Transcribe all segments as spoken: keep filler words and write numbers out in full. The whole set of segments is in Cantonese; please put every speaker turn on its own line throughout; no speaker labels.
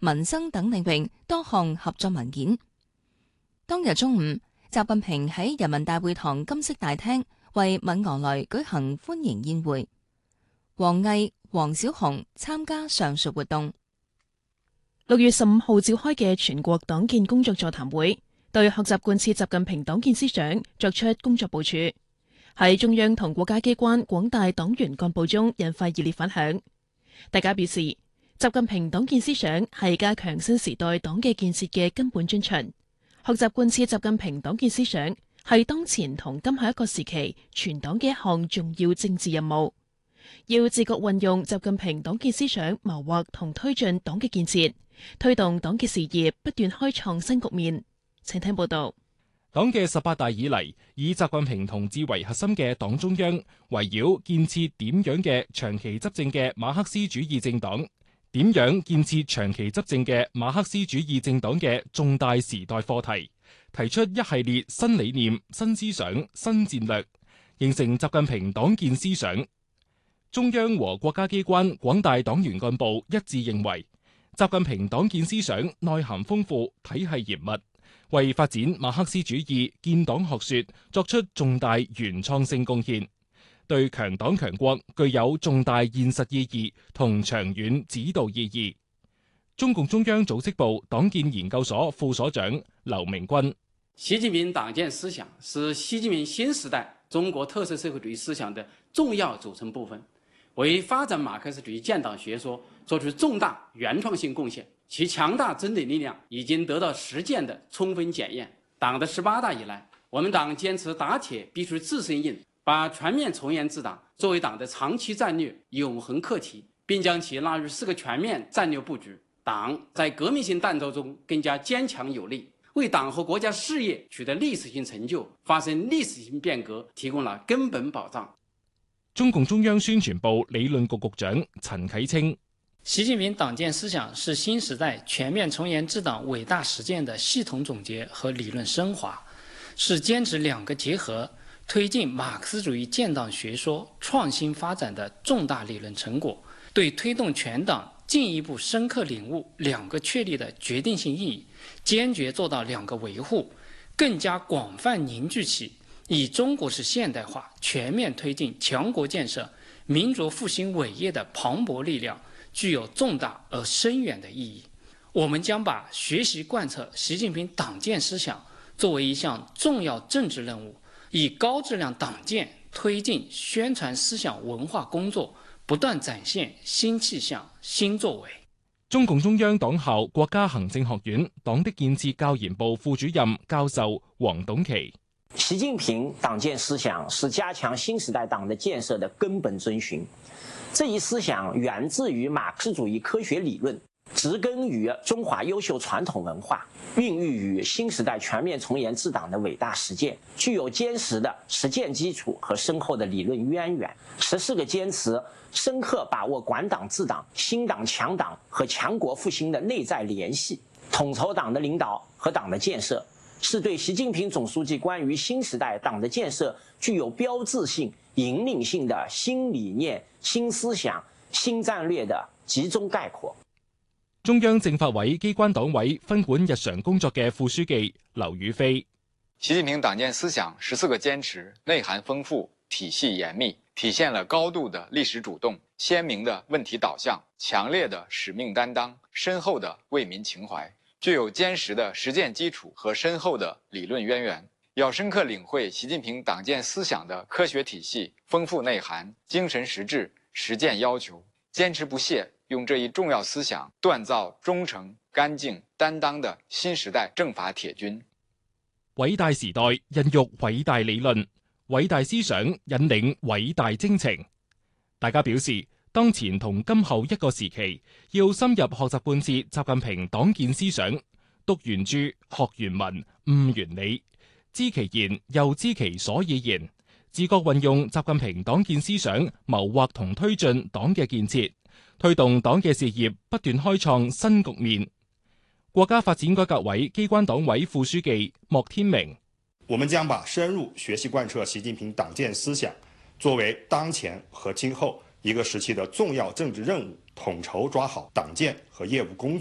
民生等領域多項合作文件。當日中午，習近平喺人民大會堂金色大廳為敏昂萊舉行歡迎宴會，王毅、王小洪參加上述活動。
六月十五號召開嘅全國黨建工作座談會，對學習貫徹習近平黨建思想作出工作部署，喺中央同國家機關廣大黨員幹部中引發熱烈反響。大家表示，習近平黨建思想係加強新時代黨嘅建設嘅根本遵循，學習貫徹習近平黨建思想係當前同今後一個時期全黨嘅一項重要政治任務，要自覺運用習近平黨建思想謀劃同推進黨嘅建設，推動黨嘅事業不斷開創新局面。請聽報道。
黨嘅十八大以嚟，以習近平同志為核心嘅黨中央，圍繞建設點樣嘅長期執政嘅馬克思主義政黨，點樣建設長期執政嘅馬克思主義政黨嘅重大時代課題，提出一系列新理念、新思想、新戰略，形成習近平黨建思想。中央和國家機關廣大黨員幹部一致認為，習近平黨建思想內涵豐富、體系嚴密，為發展馬克思主義建黨學說作出重大原創性貢獻，對強黨強國具有重大現實意義同長遠指導意義。中共中央組織部黨建研究所副所長劉明君：
習近平黨建思想是習近平新時代中國特色社會主義思想的重要組成部分，為發展馬克思主義建黨學說作出重大原創性貢獻，其強大真理力量已經得到實踐的充分檢驗。黨的十八大以來，我們黨堅持打鐵必須自身硬，把全面從嚴治黨作為黨的長期戰略永恆課題，並將其納入四個全面戰略布局。黨在革命性誕造中更加堅強有力，為黨和國家事業取得歷史性成就、發生歷史性變革提供了根本保障。
中共中央宣傳部理論局局長陳啟清：
習近平黨建思想是新時代全面從嚴治黨偉大實踐的系統總結和理論升華，是堅持兩個結合，推進馬克思主義建黨學說創新發展的重大理論成果，對推動全黨進一步深刻領悟兩個確立的決定性意義，堅決做到兩個維護，更加廣泛凝聚起以中國式現代化全面推進強國建設、民族復興偉業的磅礴力量，具有重大而深遠的意義。我們將把學習貫徹習近平黨建思想作為一項重要政治任務，以高質量黨建推進宣傳思想文化工作，不斷展現新氣象、新作為。
中共中央黨校國家行政學院黨的建設教研部副主任教授黃董奇：
習近平黨建思想是加強新時代黨的建設的根本遵循。這一思想源自於馬克思主義科學理論，植根於中華優秀傳統文化，孕育於新時代全面從嚴治黨的偉大實踐，具有堅實的實踐基礎和深厚的理論淵源。十四個堅持深刻把握管黨治黨、新黨強黨和強國復興的內在聯繫，統籌黨的領導和黨的建設，是對習近平總書記關於新時代黨的建設具有標誌性、引領性的新理念、新思想、新戰略的集中概括。
中央政法委機關黨委分管日常工作嘅副書記劉宇飛：
習近平黨建思想十四個堅持內涵豐富、體系嚴密，體現了高度的歷史主動、鮮明的問題導向、強烈的使命擔當、深厚的為民情懷，具有堅實的實踐基礎和深厚的理論淵源。要深刻領會習近平黨建思想的科學體系、豐富內涵、精神實質、實踐要求，堅持不懈，用這一重要思想鍛造忠誠、乾淨、擔當的新時代政法鐵軍。
偉大時代孕育偉大理論，偉大思想引領偉大征程。大家表示，當前同今後一個時期，要深入學習貫徹習近平黨建思想，讀原著、學原文、悟原理，知其然又知其所以然，自覺運用習近平黨建思想謀劃同推進黨嘅建設，推動黨嘅事業不斷開創新局面。國家發展改革委機關黨委副書記莫天明：
我們將把深入學習貫徹習近平黨建思想作為當前和今後一個時期的重要政治任務，統籌抓好黨建和業務工作，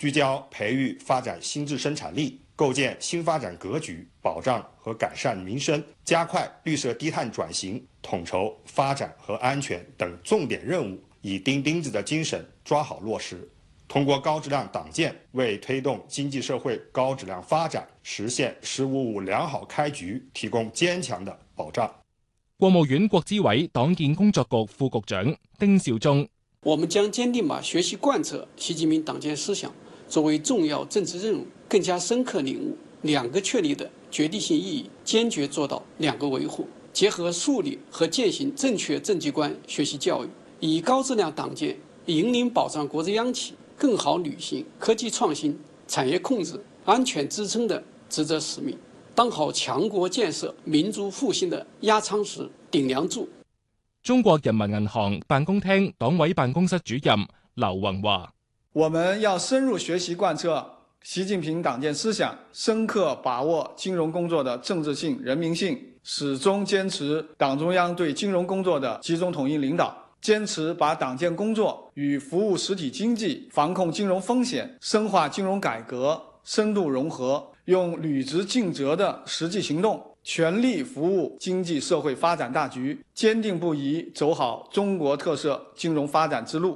聚焦培育发展新质生产力，构建新发展格局，保障和改善民生，加快绿色低碳转型，统筹发展和安全等重点任务，以钉钉子的精神抓好落实。通过高质量党建，为推动经济社会高质量发展、实现“十五五”良好开局提供坚强的保障。
國務院國資委黨建工作局副局長丁肇中：
我們將堅定把學習貫徹習近平黨建思想作為重要政治任務，更加深刻領悟兩個確立的決定性意義，堅決做到兩個維護，結合樹立和踐行正確政績觀學習教育，以高質量黨建引領保障國資央企更好履行科技創新、產業控制、安全支撐的職責使命，當好強國建設、民族復興的壓艙石、頂梁柱。
中國人民銀行辦公廳黨委辦公室主任劉宏話：
我們要深入學習貫徹習近平黨建思想，深刻把握金融工作的政治性、人民性，始終堅持黨中央對金融工作的集中統一領導，堅持把黨建工作與服務實體經濟、防控金融風險、深化金融改革深度融合，用履職盡責的實際行動，全力服務經濟社會發展大局，堅定不移走好中國特色金融發展之路。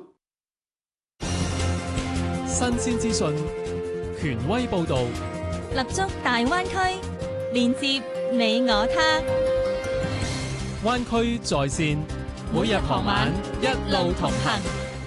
新鮮資訊，權威報導，
立足大灣區，連接你我他。
灣區在線，每日傍晚一路同行。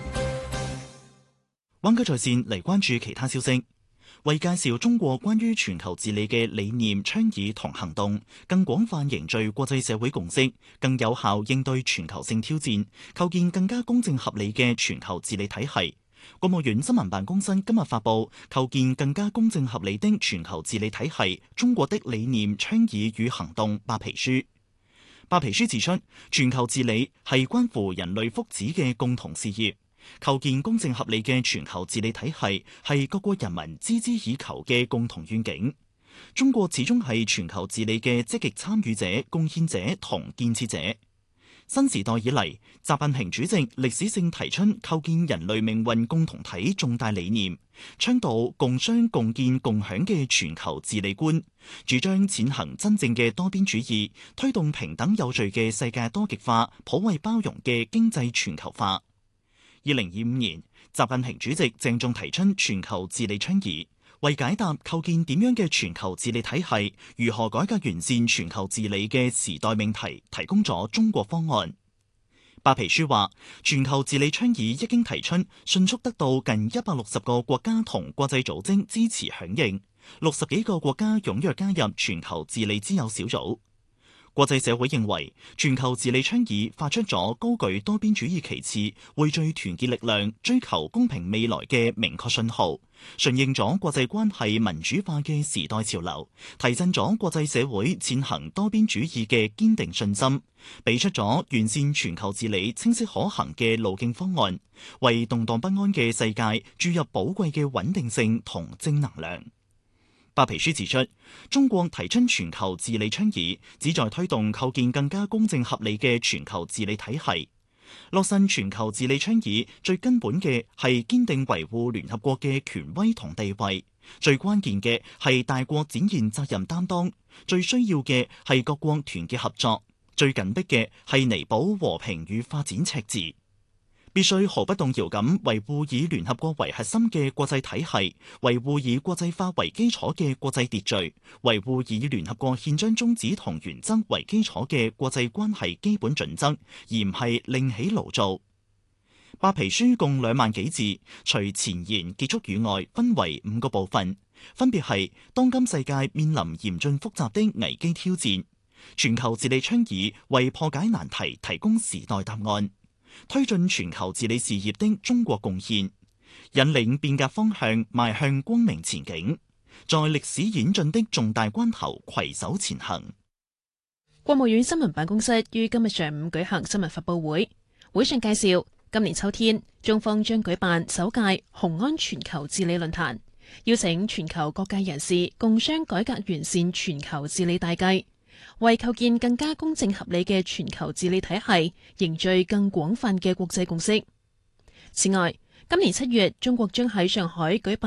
灣區在線嚟關注其他消息。為介紹中國關於全球治理嘅理念、倡議同行動，更廣泛凝聚國際社會共識，更有效應對全球性挑戰，構建更加公正合理嘅全球治理體系。國務院新聞辦公室今日發布《構建更加公正合理的全球治理體系：中國的理念、倡議與行動》白皮書。白皮書指出，全球治理係關乎人類福祉嘅共同事業。構建公正合理嘅全球治理體系係各國人民孜孜以求嘅共同願景。中國始終係全球治理嘅積極參與者、貢獻者同建設者。新時代以嚟，習近平主席歷史性提出構建人類命運共同體重大理念，倡導共商共建共享嘅全球治理觀，主張踐行真正嘅多邊主義，推動平等有序嘅世界多極化、普惠包容嘅經濟全球化。二零二五年，習近平主席鄭重提出全球治理倡議，為解答構建點樣嘅全球治理體系、如何改革完善全球治理嘅時代命題，提供咗中國方案。白皮書話，全球治理倡議一經提出，迅速得到近一百六十個國家同國際組織支持響應，六十幾個國家踴躍加入全球治理之友小組。國際社會認為，全球治理倡議發出咗高舉多邊主義旗幟、匯聚團結力量、追求公平未來嘅明確信號，順應咗國際關係民主化嘅時代潮流，提振咗國際社會踐行多邊主義嘅堅定信心，俾出咗完善全球治理清晰可行嘅路徑方案，為動盪不安嘅世界注入寶貴嘅穩定性同正能量。白皮書指出，中國提出全球治理倡議，旨在推動構建更加公正合理嘅全球治理體系。落實全球治理倡議最根本嘅係堅定維護聯合國嘅權威同地位，最關鍵嘅係大國展現責任擔當，最需要嘅係各國團結合作，最緊迫嘅係彌補和平與發展赤字。必須毫不動搖咁維護以聯合國為核心嘅國際體系，維護以國際法為基礎嘅國際秩序，維護以聯合國憲章宗旨同原則為基礎嘅國際關係基本準則，而唔係另起爐灶。白皮書共兩萬幾字，除前言、結束語外，分為五個部分，分別係當今世界面臨嚴峻複雜的危機挑戰，全球治理倡議為破解難題提供時代答案，推進全球治理事業的中國貢獻，引領變革方向邁向光明前景，在歷史演進的重大關頭攜手前行。
國務院新聞辦公室於今日上午舉行新聞發佈會，會上介紹今年秋天中方將舉辦首屆雄安全球治理論壇，邀請全球各界人士共商改革完善全球治理大計，為構建更加公正合理嘅全球治理體系，凝聚更廣泛嘅國際共識。此外，今年七月，中國將喺上海舉辦